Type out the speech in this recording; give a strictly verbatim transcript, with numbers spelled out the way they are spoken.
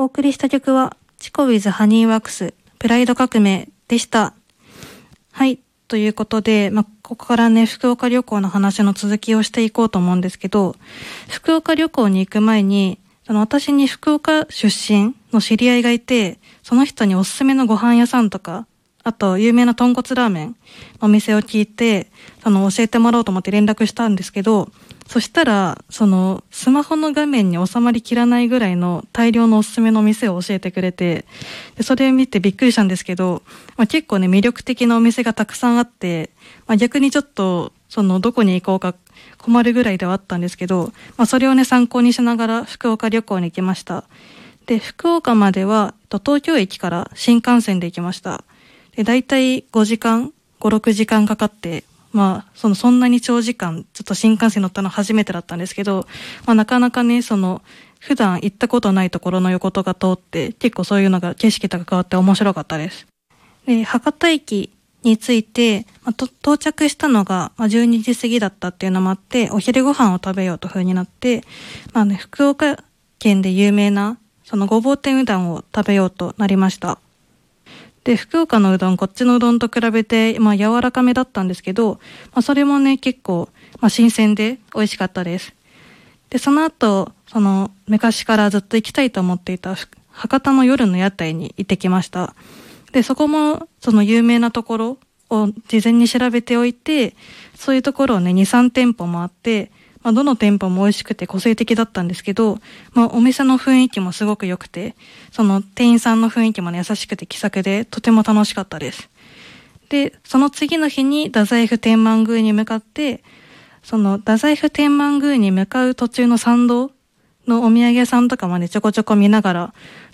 お送りした曲はチコ with ハニーワックスプライド革命でした。はい、ということで、まあ、ここからね福岡旅行の話の続きをしていこうと思うんですけど、福岡旅行に行く前にその私に福岡出身の知り合いがいて、その人におすすめのご飯屋さんとか、あと有名な豚骨ラーメンのお店を聞いて、その教えてもらおうと思って連絡したんですけど、そしたらそのスマホの画面に収まりきらないぐらいの大量のおすすめのお店を教えてくれて、でそれを見てびっくりしたんですけど、まあ、結構ね魅力的なお店がたくさんあって、まあ、逆にちょっとそのどこに行こうか困るぐらいではあったんですけど、まあ、それをね参考にしながら福岡旅行に行きました。で福岡までは東京駅から新幹線で行きました。でだいたいごじかんご、ろくじかんかかって、まあそのそんなに長時間ちょっと新幹線乗ったの初めてだったんですけど、まあなかなかねその普段行ったことないところの横とか通って、結構そういうのが景色とか変わって面白かったです。で博多駅について、まあ、と到着したのがじゅうにじ過ぎだったっていうのもあって、お昼ご飯を食べようという風になって、まあね、福岡県で有名なそのごぼう天うどんを食べようとなりました。で福岡のうどん、こっちのうどんと比べて、まあ、柔らかめだったんですけど、まあ、それもね結構、まあ、新鮮で美味しかったです。でその後その昔からずっと行きたいと思っていた博多の夜の屋台に行ってきました。でそこもその有名なところを事前に調べておいて、そういうところをねに、さん店舗もあって、まあ、どの店舗も美味しくて個性的だったんですけど、まあ、お店の雰囲気もすごく良くて、その店員さんの雰囲気もね優しくて気さくでとても楽しかったです。でその次の日に太宰府天満宮に向かって、その太宰府天満宮に向かう途中の参道のお土産屋さんとかまでちょこちょこ見ながら